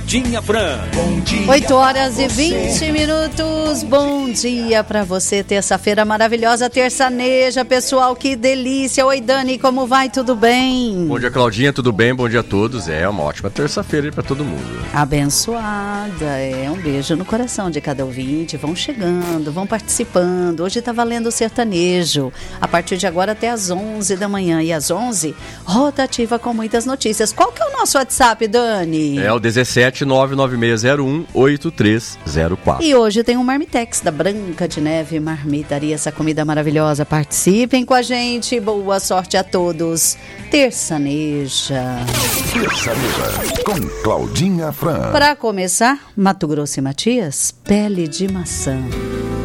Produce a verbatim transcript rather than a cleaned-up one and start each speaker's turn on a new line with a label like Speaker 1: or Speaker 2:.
Speaker 1: Claudinha Fran.
Speaker 2: Bom dia.
Speaker 3: oito horas e vinte minutos. Bom dia pra você. Terça-feira maravilhosa, terçaneja, pessoal. Que delícia. Oi, Dani, como vai? Tudo bem?
Speaker 4: Bom dia, Claudinha. Tudo bem? Bom dia a todos. É uma ótima terça-feira pra todo mundo.
Speaker 3: Abençoada. É um beijo no coração de cada ouvinte. Vão chegando, vão participando. Hoje tá valendo o sertanejo. A partir de agora até às onze da manhã. E às onze, rotativa com muitas notícias. Qual que é o nosso WhatsApp, Dani?
Speaker 4: É o dezessete nove nove seis zero um oito três zero quatro.
Speaker 3: E hoje tem um Marmitex da Branca de Neve Marmitaria, essa comida maravilhosa. Participem com a gente. Boa sorte a todos. Terçaneja.
Speaker 2: Terçaneja com Claudinha Fran.
Speaker 3: Para começar, Mato Grosso e Matias, pele de maçã.